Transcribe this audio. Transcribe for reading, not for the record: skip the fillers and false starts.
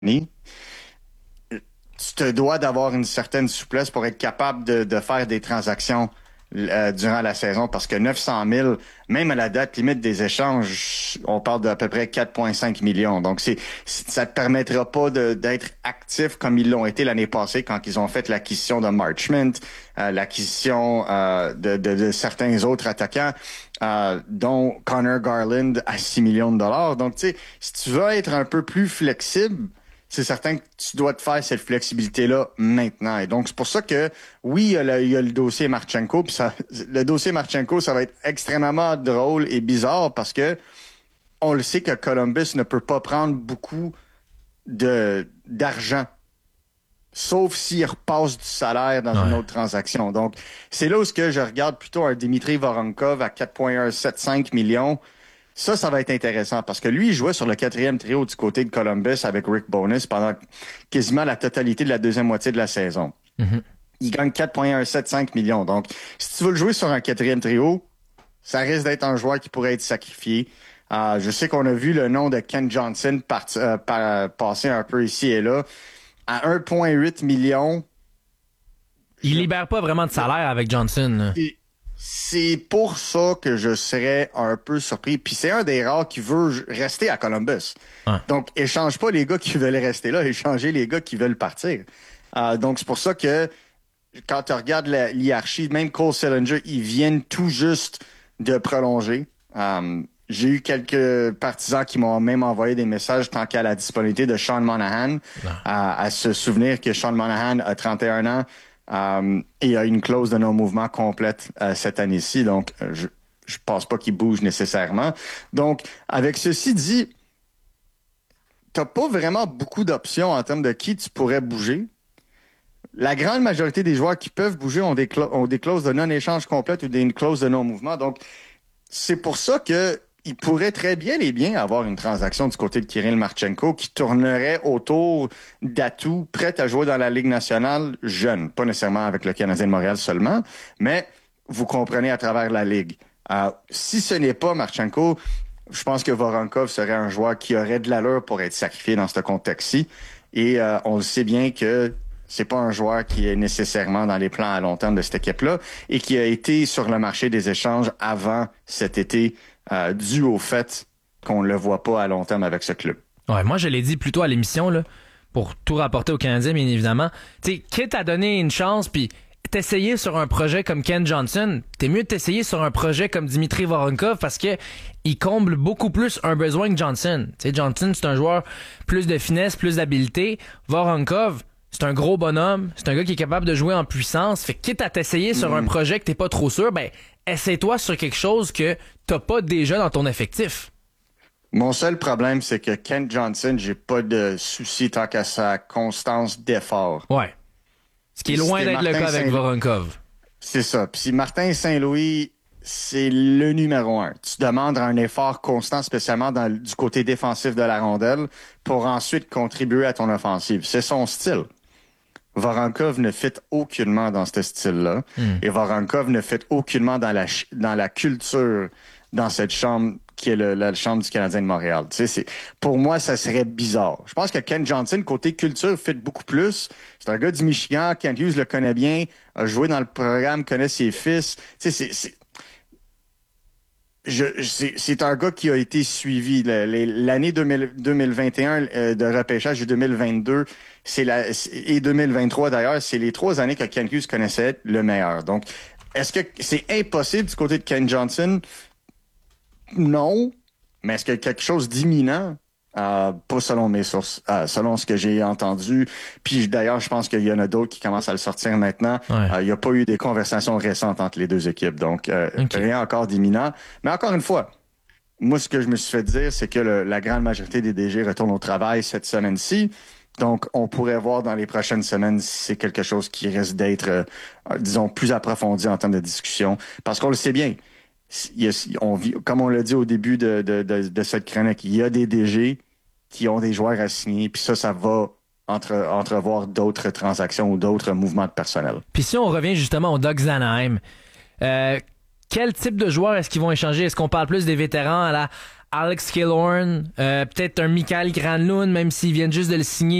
Tu te dois d'avoir une certaine souplesse pour être capable de faire des transactions durant la saison parce que 900 000, même à la date limite des échanges, on parle d'à peu près 4,5 millions. Donc, ça te permettra pas d'être actif comme ils l'ont été l'année passée quand ils ont fait l'acquisition de Marchment, l'acquisition de certains autres attaquants, dont Connor Garland à 6 millions de dollars. Donc, tu sais, si tu veux être un peu plus flexible, c'est certain que tu dois te faire cette flexibilité-là maintenant. Et donc, c'est pour ça que, oui, il y a le dossier Marchenko, puis le dossier Marchenko, ça va être extrêmement drôle et bizarre parce que on le sait que Columbus ne peut pas prendre beaucoup d'argent, sauf s'il repasse du salaire dans une autre transaction. Donc, c'est là où je regarde plutôt un Dimitri Voronkov à 4,175 millions. Ça va être intéressant parce que lui, il jouait sur le 4e trio du côté de Columbus avec Rick Bowness pendant quasiment la totalité de la deuxième moitié de la saison. Mm-hmm. Il gagne 4,175 millions. Donc, si tu veux le jouer sur un 4e trio, ça risque d'être un joueur qui pourrait être sacrifié. Je sais qu'on a vu le nom de Ken Johnson passer un peu ici et là. À 1,8 million... Il libère pas vraiment de salaire avec Johnson. C'est pour ça que je serais un peu surpris. Puis c'est un des rares qui veut rester à Columbus. Ouais. Donc, échange pas les gars qui veulent rester là, échangez les gars qui veulent partir. Donc, c'est pour ça que quand tu regardes l'hierarchie, même Cole Sillinger, ils viennent tout juste de prolonger. J'ai eu quelques partisans qui m'ont même envoyé des messages tant qu'à la disponibilité de Sean Monahan, à se souvenir que Sean Monahan a 31 ans. Et a une clause de non-mouvement complète cette année-ci, donc je pense pas qu'il bouge nécessairement. Donc, avec ceci dit, t'as pas vraiment beaucoup d'options en termes de qui tu pourrais bouger. La grande majorité des joueurs qui peuvent bouger ont des clauses de non-échange complète ou une clause de non-mouvement. Donc, c'est pour ça que il pourrait très bien avoir une transaction du côté de Kirill Marchenko qui tournerait autour d'atouts prêts à jouer dans la Ligue nationale jeune. Pas nécessairement avec le Canadien de Montréal seulement, mais vous comprenez à travers la Ligue. Si ce n'est pas Marchenko, je pense que Voronkov serait un joueur qui aurait de l'allure pour être sacrifié dans ce contexte-ci. Et on le sait bien que c'est pas un joueur qui est nécessairement dans les plans à long terme de cette équipe-là et qui a été sur le marché des échanges avant cet été, dû au fait qu'on ne le voit pas à long terme avec ce club. Ouais, moi, je l'ai dit plus tôt à l'émission, là, pour tout rapporter aux Canadiens, bien évidemment. Tu sais, quitte à donner une chance, puis t'essayer sur un projet comme Ken Johnson, t'es mieux de t'essayer sur un projet comme Dimitri Voronkov parce que il comble beaucoup plus un besoin que Johnson. Tu sais, Johnson, c'est un joueur plus de finesse, plus d'habileté. Voronkov, c'est un gros bonhomme, c'est un gars qui est capable de jouer en puissance. Fait que quitte à t'essayer sur un projet que t'es pas trop sûr, ben essaie-toi sur quelque chose que t'as pas déjà dans ton effectif. Mon seul problème, c'est que Ken Johnson, j'ai pas de souci tant qu'à sa constance d'effort. Ouais. Ce qui est loin d'être le cas avec Voronkov. C'est ça. Puis si Martin Saint-Louis, c'est le numéro 1. Tu demandes un effort constant, spécialement du côté défensif de la rondelle, pour ensuite contribuer à ton offensive. C'est son style. Voronkov ne fit aucunement dans ce style-là. Et Voronkov ne fit aucunement dans la culture, dans cette chambre qui est la chambre du Canadien de Montréal. Tu sais, pour moi, ça serait bizarre. Je pense que Ken Johnson, côté culture, fit beaucoup plus. C'est un gars du Michigan. Kent Hughes le connaît bien, a joué dans le programme, connaît ses fils. Tu sais, c'est un gars qui a été suivi. L'année 2021 de repêchage et 2022, et 2023 d'ailleurs, c'est les 3 années que Kent Hughes connaissait le meilleur. Donc, est-ce que c'est impossible du côté de Ken Johnson? Non. Mais est-ce qu'il y a quelque chose d'imminent? Pas selon mes sources, selon ce que j'ai entendu. Puis d'ailleurs, je pense qu'il y en a d'autres qui commencent à le sortir maintenant. Ouais. Il n'y a pas eu des conversations récentes entre les deux équipes. Donc, rien encore d'imminent. Mais encore une fois, moi, ce que je me suis fait dire, c'est que la grande majorité des DG retournent au travail cette semaine-ci. Donc, on pourrait voir dans les prochaines semaines si c'est quelque chose qui risque d'être, disons, plus approfondi en termes de discussion. Parce qu'on le sait bien. Comme on l'a dit au début de cette chronique, il y a des DG qui ont des joueurs à signer, puis ça va entrevoir d'autres transactions ou d'autres mouvements de personnel. Puis si on revient justement au Ducks d'Anaheim, quel type de joueurs est-ce qu'ils vont échanger? Est-ce qu'on parle plus des vétérans Alex Killorn, peut-être un Mikael Granlund, même s'ils viennent juste de le signer